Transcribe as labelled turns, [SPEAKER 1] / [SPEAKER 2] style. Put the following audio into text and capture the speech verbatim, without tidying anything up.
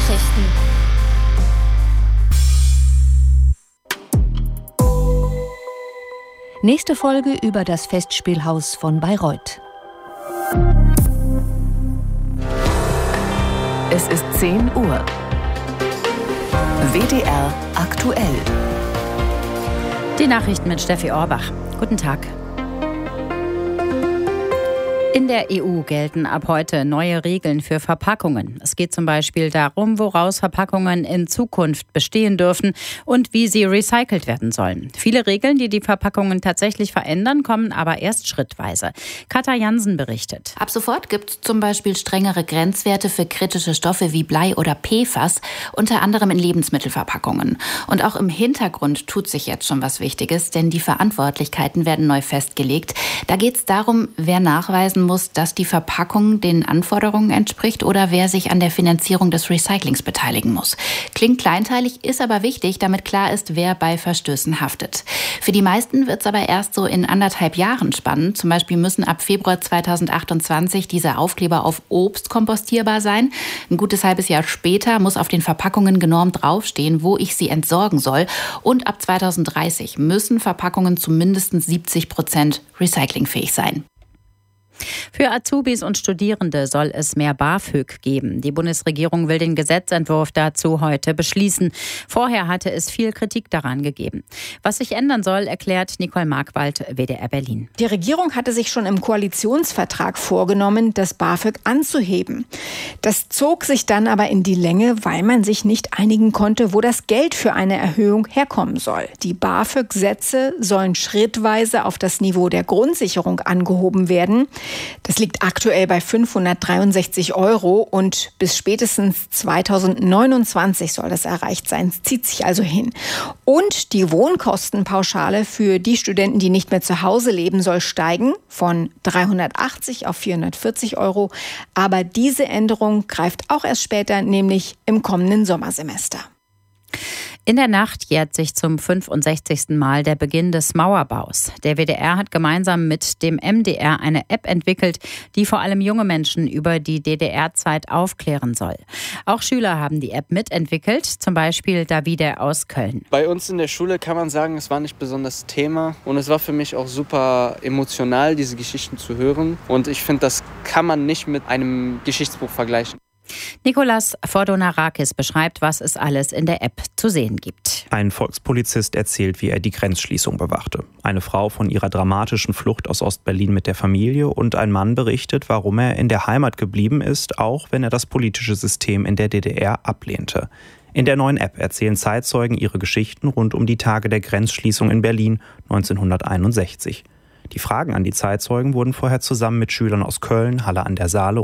[SPEAKER 1] Nachrichten.
[SPEAKER 2] Nächste Folge über das Festspielhaus von Bayreuth.
[SPEAKER 3] Es ist zehn Uhr. W D R aktuell.
[SPEAKER 4] Die Nachrichten mit Steffi Orbach. Guten Tag. In der E U gelten ab heute neue Regeln für Verpackungen. Es geht zum Beispiel darum, woraus Verpackungen in Zukunft bestehen dürfen und wie sie recycelt werden sollen. Viele Regeln, die die Verpackungen tatsächlich verändern, kommen aber erst schrittweise. Katja Jansen berichtet.
[SPEAKER 5] Ab sofort gibt es zum Beispiel strengere Grenzwerte für kritische Stoffe wie Blei oder P F A S, unter anderem in Lebensmittelverpackungen. Und auch im Hintergrund tut sich jetzt schon was Wichtiges, denn die Verantwortlichkeiten werden neu festgelegt. Da geht es darum, wer nachweisen muss, dass die Verpackung den Anforderungen entspricht oder wer sich an der Finanzierung des Recyclings beteiligen muss. Klingt kleinteilig, ist aber wichtig, damit klar ist, wer bei Verstößen haftet. Für die meisten wird es aber erst so in anderthalb Jahren spannend. Zum Beispiel müssen ab Februar zweitausendachtundzwanzig diese Aufkleber auf Obst kompostierbar sein. Ein gutes halbes Jahr später muss auf den Verpackungen genormt draufstehen, wo ich sie entsorgen soll. Und ab zweitausenddreißig müssen Verpackungen zu mindestens siebzig Prozent recyclingfähig sein.
[SPEAKER 4] Für Azubis und Studierende soll es mehr BAföG geben. Die Bundesregierung will den Gesetzentwurf dazu heute beschließen. Vorher hatte es viel Kritik daran gegeben. Was sich ändern soll, erklärt Nicole Markwald, W D R Berlin.
[SPEAKER 6] Die Regierung hatte sich schon im Koalitionsvertrag vorgenommen, das BAföG anzuheben. Das zog sich dann aber in die Länge, weil man sich nicht einigen konnte, wo das Geld für eine Erhöhung herkommen soll. Die BAföG-Sätze sollen schrittweise auf das Niveau der Grundsicherung angehoben werden. Das liegt aktuell bei fünfhundertdreiundsechzig Euro und bis spätestens zweitausendneunundzwanzig soll das erreicht sein. Es zieht sich also hin. Und die Wohnkostenpauschale für die Studenten, die nicht mehr zu Hause leben, soll steigen von dreihundertachtzig auf vierhundertvierzig Euro. Aber diese Änderung greift auch erst später, nämlich im kommenden Sommersemester.
[SPEAKER 4] In der Nacht jährt sich zum fünfundsechzigsten Mal der Beginn des Mauerbaus. Der W D R hat gemeinsam mit dem M D R eine App entwickelt, die vor allem junge Menschen über die D D R-Zeit aufklären soll. Auch Schüler haben die App mitentwickelt, zum Beispiel Davide aus Köln.
[SPEAKER 7] Bei uns in der Schule kann man sagen, es war nicht besonders Thema und es war für mich auch super emotional, diese Geschichten zu hören. Und ich finde, das kann man nicht mit einem Geschichtsbuch vergleichen.
[SPEAKER 4] Nikolas Fordonarakis beschreibt, was es alles in der App zu sehen gibt.
[SPEAKER 8] Ein Volkspolizist erzählt, wie er die Grenzschließung bewachte. Eine Frau von ihrer dramatischen Flucht aus Ostberlin mit der Familie und ein Mann berichtet, warum er in der Heimat geblieben ist, auch wenn er das politische System in der D D R ablehnte. In der neuen App erzählen Zeitzeugen ihre Geschichten rund um die Tage der Grenzschließung in Berlin neunzehnhunderteinundsechzig. Die Fragen an die Zeitzeugen wurden vorher zusammen mit Schülern aus Köln, Halle an der Saale